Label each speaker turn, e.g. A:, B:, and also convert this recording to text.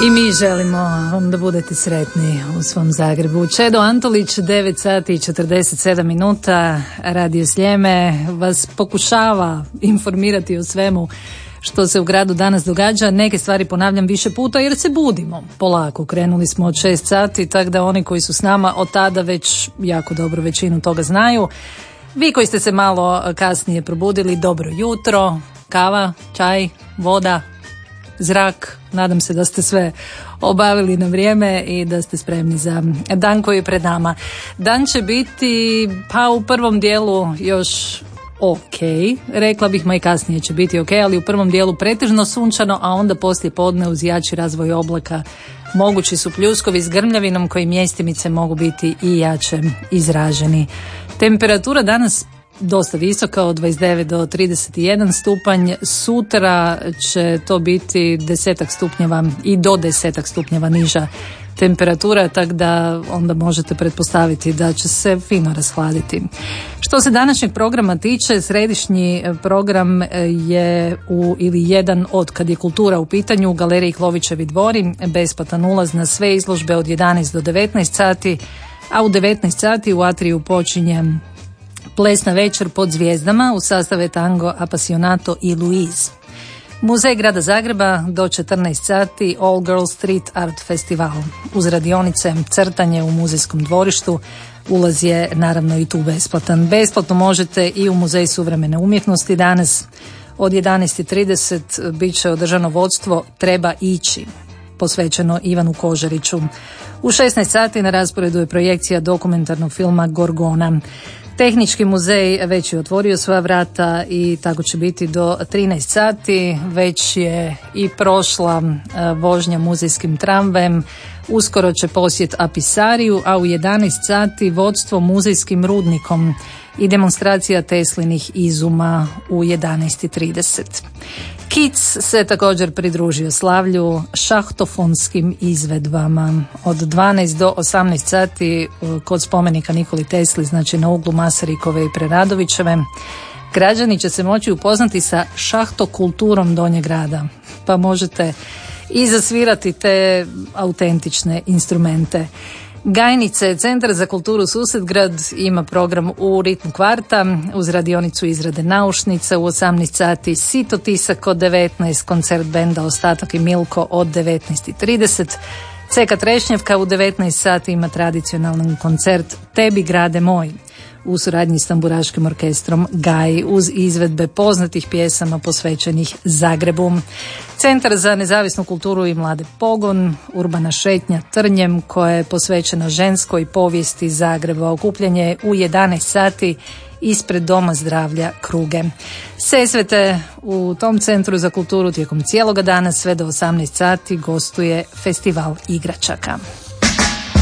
A: I mi želimo vam da budete sretni u svom Zagrebu. Čedo Antolić, 9 sati i 47 minuta, Radio Sljeme vas pokušava informirati o svemu što se u gradu danas događa. Neke stvari ponavljam više puta jer se budimo polako. Krenuli smo od 6 sati, tako da oni koji su s nama od tada već jako dobro većinu toga znaju. Vi koji ste se malo kasnije probudili, dobro jutro, kava, čaj, voda, zrak. Nadam se da ste sve obavili na vrijeme i da ste spremni za dan koji je pred nama. Dan će biti, pa u prvom dijelu još ok, rekla bih, ma i kasnije će biti ok, ali u prvom dijelu pretežno sunčano, a onda poslije podne uz jači razvoj oblaka mogući su pljuskovi s grmljavinom koji mjestimice mogu biti i jače izraženi. Temperatura danas dosta visoka, od 29 do 31 stupanj. Sutra će to biti 10 stupnjeva i do 10 stupnjeva niža temperatura, tako da onda možete pretpostaviti da će se fino rashladiti. Što se današnjeg programa tiče, središnji program je ili jedan od, kad je kultura u pitanju, u Galeriji Klovićevi dvori, besplatan ulaz na sve izložbe od 11 do 19 sati, a u 19 sati u atriju počinje plesna večer pod zvijezdama u sastave Tango Appassionato i Louise. Muzej grada Zagreba do 14 sati All Girls Street Art Festival. Uz radionice crtanje u muzejskom dvorištu, ulaz je naravno i tu besplatan. Besplatno možete i u Muzej suvremene umjetnosti danas. Od 11:30 bit će održano vodstvo Treba ići, posvećeno Ivanu Kožariću. U 16 sati na rasporedu je projekcija dokumentarnog filma Gorgona. Tehnički muzej već je otvorio svoja vrata i tako će biti do 13 sati. Već je i prošla vožnja muzejskim tramvajem. Uskoro će posjet Apisariju, a u 11 sati vodstvo muzejskim rudnikom i demonstracija Teslinih izuma u 11:30. Kic se također pridružio slavlju šahtofonskim izvedbama. Od 12 do 18 sati kod spomenika Nikoli Tesli, znači na uglu Masarikove i Preradovićeve, građani će se moći upoznati sa šahtokulturom Donjeg grada, pa možete i zasvirati te autentične instrumente. Gajnice, Centar za kulturu Susedgrad, ima program u ritmu kvarta uz radionicu izrade naušnica. U 18 sati Sito Tisak od 19, koncert benda Ostatak i Milko od 19:30. Ceka Trešnjevka u 19 sati ima tradicionalan koncert Tebi grade moj u suradnji s tamburaškim orkestrom Gaj uz izvedbe poznatih pjesama posvećenih Zagrebu. Centar za nezavisnu kulturu i mlade Pogon, urbana šetnja Trnjem koja je posvećena ženskoj povijesti Zagreba. Okupljanje u 11 sati ispred Doma zdravlja Kruge. Sesvete u tom Centru za kulturu tijekom cijeloga dana sve do 18 sati gostuje Festival igračaka.